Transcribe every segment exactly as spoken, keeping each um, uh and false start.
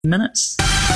minutes.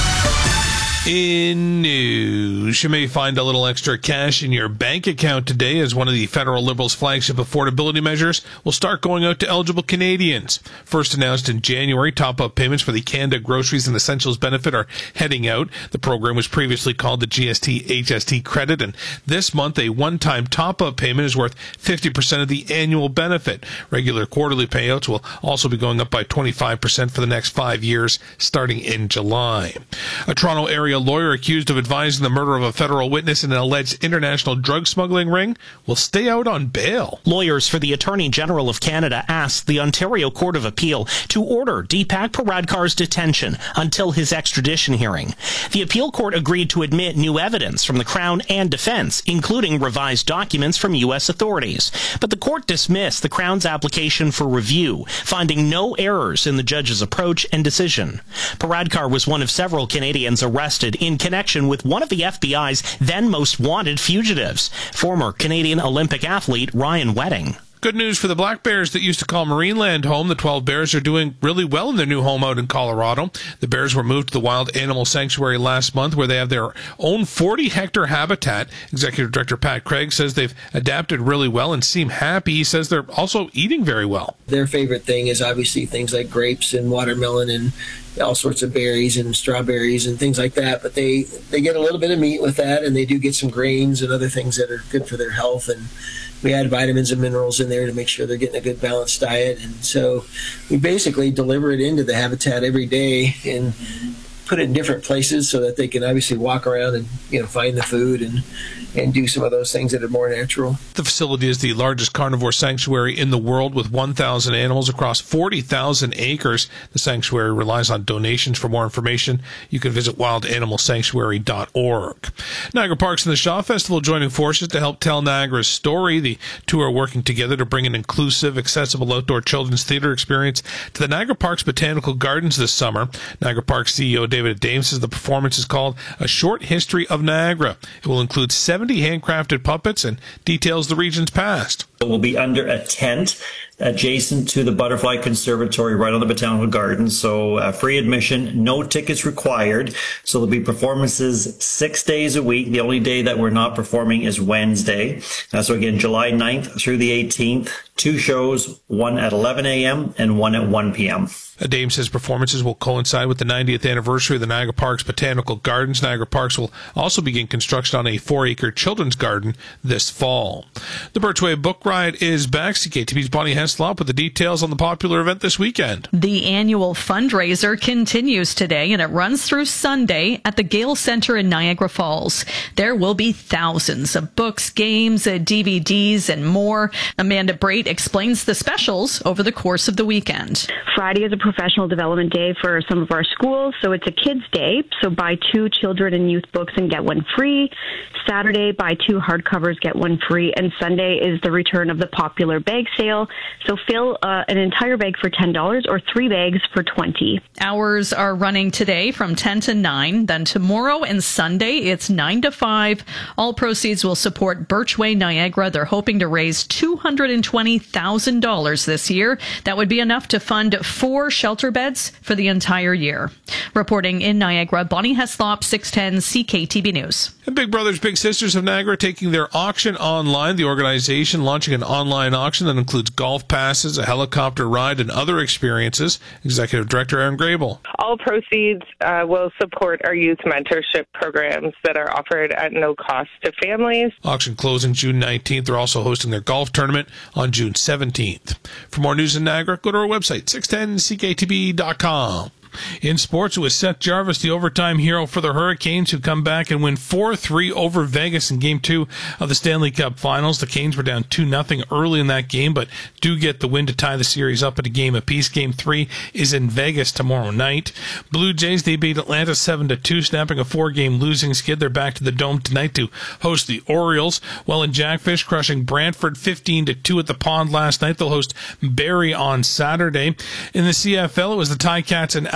In news, you may find a little extra cash in your bank account today as one of the federal Liberals' flagship affordability measures will start going out to eligible Canadians. First announced in January, top-up payments for the Canada Groceries and Essentials benefit are heading out. The program was previously called the G S T H S T credit, and this month a one-time top-up payment is worth fifty percent of the annual benefit. Regular quarterly payouts will also be going up by twenty-five percent for the next five years, starting in July. A Toronto area lawyer accused of advising the murder of a federal witness in an alleged international drug smuggling ring will stay out on bail. Lawyers for the Attorney General of Canada asked the Ontario Court of Appeal to order Deepak Paradkar's detention until his extradition hearing. The appeal court agreed to admit new evidence from the Crown and defense, including revised documents from U S authorities. But the court dismissed the Crown's application for review, finding no errors in the judge's approach and decision. Paradkar was one of several Canadians arrested in connection with one of the F B I's then most wanted fugitives, former Canadian Olympic athlete Ryan Wedding. Good news for the Black Bears that used to call Marineland home. The twelve Bears are doing really well in their new home out in Colorado. The Bears were moved to the Wild Animal Sanctuary last month, where they have their own forty-hectare habitat. Executive Director Pat Craig says they've adapted really well and seem happy. He says they're also eating very well. Their favorite thing is obviously things like grapes and watermelon and all sorts of berries and strawberries and things like that. But they, they get a little bit of meat with that, and they do get some grains and other things that are good for their health. And we add vitamins and minerals in there to make sure they're getting a good balanced diet. And so we basically deliver it into the habitat every day and put it in different places so that they can obviously walk around and, you know, find the food and, and do some of those things that are more natural. The facility is the largest carnivore sanctuary in the world with one thousand animals across forty thousand acres. The sanctuary relies on donations. For more information, you can visit wild animal sanctuary dot org. Niagara Parks and the Shaw Festival joining forces to help tell Niagara's story. The two are working together to bring an inclusive, accessible outdoor children's theater experience to the Niagara Parks Botanical Gardens this summer. Niagara Parks C E O David Dames says the performance is called A Short History of Niagara. It will include seventy handcrafted puppets and details the region's past. It will be under a tent adjacent to the Butterfly Conservatory right on the Botanical Gardens. So uh, free admission, no tickets required. So there'll be performances six days a week. The only day that we're not performing is Wednesday. Uh, so again, July ninth through the eighteenth, two shows, one at eleven a.m. and one at one p.m. Dame says performances will coincide with the ninetieth anniversary of the Niagara Parks Botanical Gardens. Niagara Parks will also begin construction on a four-acre children's garden this fall. The Birchway Book Ride is back. C K T V's Bonnie Heslop with the details on the popular event this weekend. The annual fundraiser continues today, and it runs through Sunday at the Gale Center in Niagara Falls. There will be thousands of books, games, D V Ds, and more. Amanda Brait explains the specials over the course of the weekend. Friday is a professional development day for some of our schools, so it's a kids' day. So buy two children and youth books and get one free. Saturday, buy two hardcovers, get one free. And Sunday is the return of the popular bag sale. So fill uh, an entire bag for ten dollars or three bags for twenty dollars. Hours are running today from ten to nine. Then tomorrow and Sunday, it's nine to five. All proceeds will support Birchway Niagara. They're hoping to raise two hundred twenty thousand dollars this year. That would be enough to fund four shelter beds for the entire year. Reporting in Niagara, Bonnie Heslop, six ten C K T V News. And Big Brothers Big Sisters of Niagara taking their auction online. The organization launching an online auction that includes golf passes, a helicopter ride, and other experiences. Executive Director Aaron Grable. All proceeds uh, will support our youth mentorship programs that are offered at no cost to families. Auction closing June nineteenth. They're also hosting their golf tournament on June seventeenth. For more news in Niagara, go to our website, six ten C K T V dot com. In sports, it was Seth Jarvis, the overtime hero for the Hurricanes, who come back and win four three over Vegas in Game two of the Stanley Cup Finals. The Canes were down two nothing early in that game, but do get the win to tie the series up at a game apiece. Game three is in Vegas tomorrow night. Blue Jays, they beat Atlanta seven to two, snapping a four-game losing skid. They're back to the Dome tonight to host the Orioles, while in Jackfish, crushing Brantford fifteen to two at the Pond last night. They'll host Barrie on Saturday. In the C F L, it was the Ticats and Al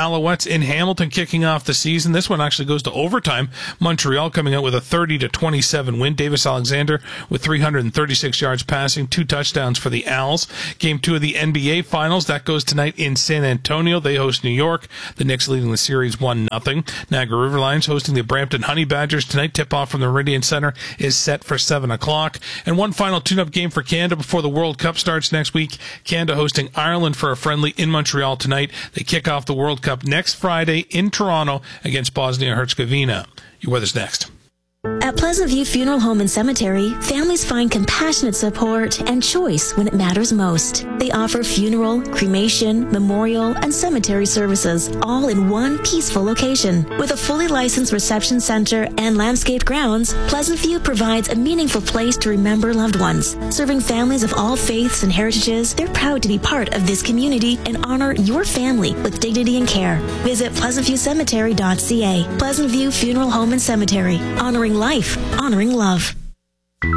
Alouettes in Hamilton kicking off the season. This one actually goes to overtime. Montreal coming out with a thirty to twenty-seven win. Davis Alexander with three hundred thirty-six yards passing, two touchdowns for the Owls. Game two of the N B A Finals, that goes tonight in San Antonio. They host New York. The Knicks leading the series one nothing. Niagara River Lions hosting the Brampton Honey Badgers tonight. Tip-off from the Meridian Center is set for seven o'clock. And one final tune-up game for Canada before the World Cup starts next week. Canada hosting Ireland for a friendly in Montreal tonight. They kick off the World Cup next Friday in Toronto against Bosnia-Herzegovina. Your weather's next. At Pleasant View Funeral Home and Cemetery, families find compassionate support and choice when it matters most. They offer funeral, cremation, memorial, and cemetery services, all in one peaceful location. With a fully licensed reception center and landscaped grounds, Pleasant View provides a meaningful place to remember loved ones. Serving families of all faiths and heritages, they're proud to be part of this community and honor your family with dignity and care. Visit pleasant view cemetery dot c a. Pleasant View Funeral Home and Cemetery, honoring life, honoring love.